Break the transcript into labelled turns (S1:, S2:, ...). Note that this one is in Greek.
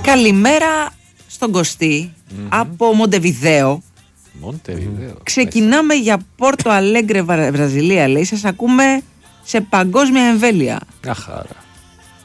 S1: Καλημέρα στον Κωστή από Μοντεβιδέο. Ξεκινάμε για Πόρτο Αλέγκρε, Βραζιλία, λέει. Σας ακούμε σε παγκόσμια εμβέλεια.
S2: Αχάρα.